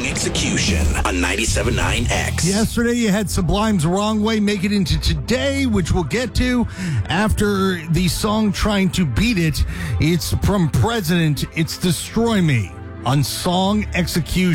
Song Execution on 97.9 X. Yesterday, you had Sublime's Wrong Way make it into today, which we'll get to after the song Trying to Beat It. It's from President. It's Destroy Me on Song Execution.